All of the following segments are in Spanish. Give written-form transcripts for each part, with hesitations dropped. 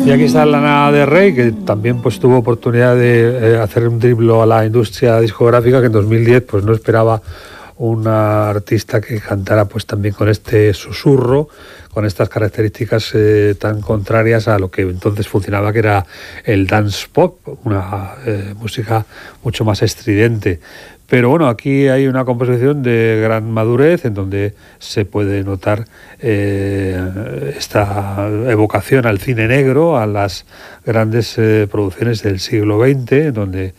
Y aquí está Lana del Rey, que también pues tuvo oportunidad de hacer un driblo a la industria discográfica, que en 2010 pues no esperaba una artista que cantara pues también con este susurro, con estas características tan contrarias a lo que entonces funcionaba, que era el dance pop, una música mucho más estridente. Pero bueno, aquí hay una composición de gran madurez en donde se puede notar esta evocación al cine negro, a las grandes producciones del siglo XX, en donde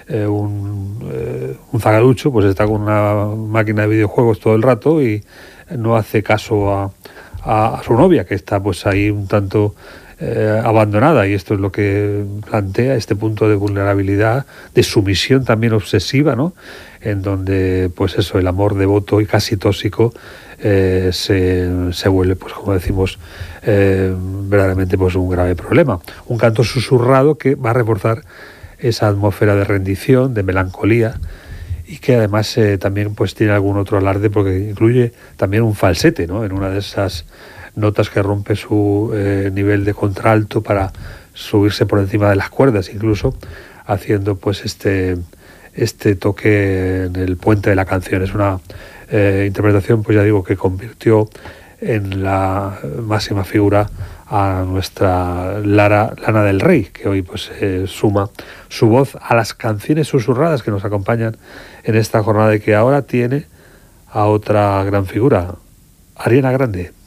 un zagalucho pues está con una máquina de videojuegos todo el rato y no hace caso a su novia, que está pues ahí un tanto abandonada, y esto es lo que plantea este punto de vulnerabilidad, de sumisión también obsesiva, ¿no? En donde pues eso, el amor devoto y casi tóxico se vuelve, pues como decimos, verdaderamente pues un grave problema. Un canto susurrado que va a reforzar esa atmósfera de rendición, de melancolía, y que además también pues tiene algún otro alarde, porque incluye también un falsete, ¿no? En una de esas notas que rompe su nivel de contralto para subirse por encima de las cuerdas, incluso haciendo pues este toque en el puente de la canción. Es una interpretación, pues ya digo, que convirtió en la máxima figura a nuestra Lana del Rey, que hoy pues suma su voz a las canciones susurradas que nos acompañan en esta jornada, y que ahora tiene a otra gran figura, Ariana Grande.